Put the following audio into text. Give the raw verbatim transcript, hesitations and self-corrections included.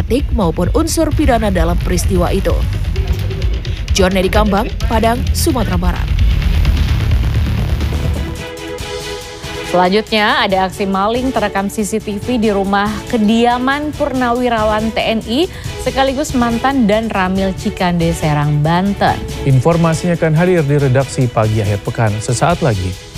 etik maupun unsur pidana dalam peristiwa itu. John Nedi Kambang, Padang, Sumatera Barat. Selanjutnya ada aksi maling terekam C C T V di rumah kediaman Purnawirawan T N I sekaligus mantan dan Ramil Cikande, Serang, Banten. Informasinya akan hadir di redaksi pagi akhir pekan sesaat lagi.